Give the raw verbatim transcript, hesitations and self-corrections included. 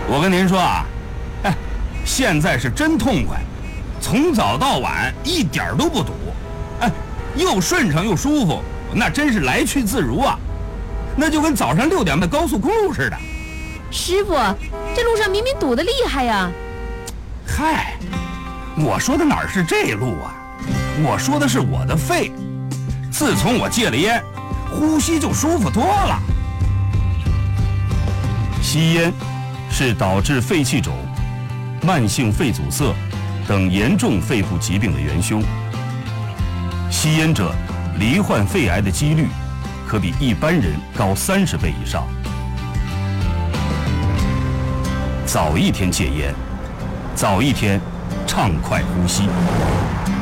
我跟您说啊，哎，现在是真痛快，从早到晚一点都不堵，哎，又顺畅又舒服，那真是来去自如啊，那就跟早上六点的高速公路似的。 师傅，这路上明明堵得厉害呀！ 嗨，我说的哪儿是这路啊？我说的是我的肺。自从我戒了烟，呼吸就舒服多了。 吸烟是导致肺气肿、慢性肺阻塞等严重肺部疾病的元凶。吸烟者罹患肺癌的几率可比一般人高三十倍以上。早一天戒烟，早一天畅快呼吸。